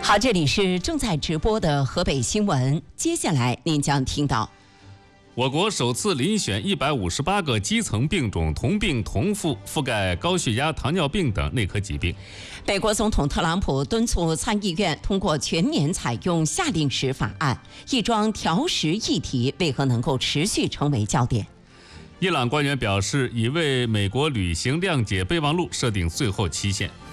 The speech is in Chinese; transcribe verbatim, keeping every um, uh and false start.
好，这里是正在直播的河北新闻，接下来您将听到。 我国首次遴选一百五十八个基层病种同病同复，覆盖高血压、糖尿病等内科疾病。 美国总统特朗普敦促参议院通过全年采用夏令时法案，一桩调时议题为何能够持续成为焦点？ 伊朗官员表示，已为美国履行谅解备忘录设定最后期限。